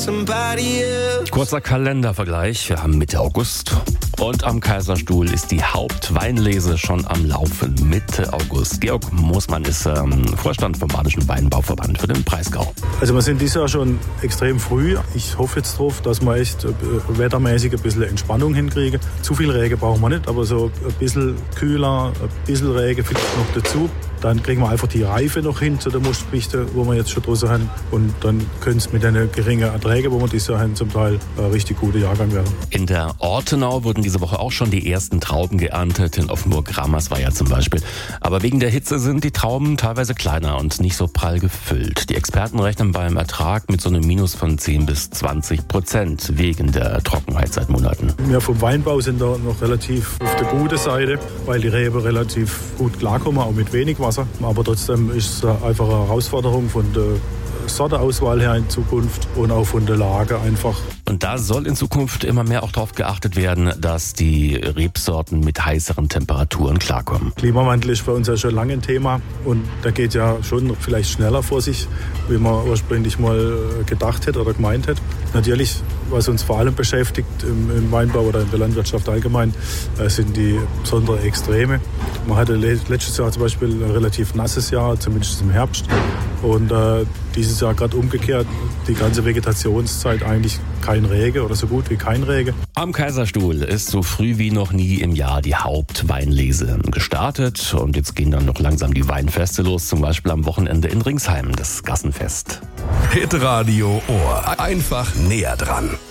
Kurzer Kalendervergleich. Wir haben Mitte August und am Kaiserstuhl ist die Hauptweinlese schon am Laufen. Mitte August. Georg Moosmann ist Vorstand vom Badischen Weinbauverband für den Breisgau. Also wir sind dieses Jahr schon extrem früh. Ich hoffe jetzt drauf, dass wir echt wettermäßig ein bisschen Entspannung hinkriegen. Zu viel Regen brauchen wir nicht, aber so ein bisschen kühler, ein bisschen Regen vielleicht noch dazu. Dann kriegen wir einfach die Reife noch hin zu der Mostfichte, wo wir jetzt schon draußen haben. Und dann können es mit den geringen Erträgen, wo wir dieses Jahr haben, zum Teil richtig gute Jahrgang werden. In der Ortenau wurden diese Woche auch schon die ersten Trauben geerntet. In Offenburg-Ramersweier zum Beispiel. Aber wegen der Hitze sind die Trauben teilweise kleiner und nicht so prall gefüllt. Die Experten rechnen beim Ertrag mit so einem Minus von 10-20% wegen der Trockenheit seit Monaten. Wir vom Weinbau sind da noch relativ auf der guten Seite, weil die Reben relativ gut klarkommen, auch mit wenig Wasser. Aber trotzdem ist es einfach eine Herausforderung von der Sorteauswahl her in Zukunft und auch von der Lage einfach. Und da soll in Zukunft immer mehr auch darauf geachtet werden, dass die Rebsorten mit heißeren Temperaturen klarkommen. Klimawandel ist für uns ja schon lange ein Thema und da geht ja schon vielleicht schneller vor sich, wie man ursprünglich mal gedacht hätte oder gemeint hätte. Natürlich, was uns vor allem beschäftigt im Weinbau oder in der Landwirtschaft allgemein, sind die besonderen Extreme. Man hatte letztes Jahr zum Beispiel ein relativ nasses Jahr, zumindest im Herbst. Und dieses Jahr gerade umgekehrt, die ganze Vegetationszeit eigentlich kein Regen oder so gut wie kein Regen. Am Kaiserstuhl ist so früh wie noch nie im Jahr die Hauptweinlese gestartet. Und jetzt gehen dann noch langsam die Weinfeste los, zum Beispiel am Wochenende in Ringsheim, das Gassenfest. Hitradio Ohr. Einfach näher dran.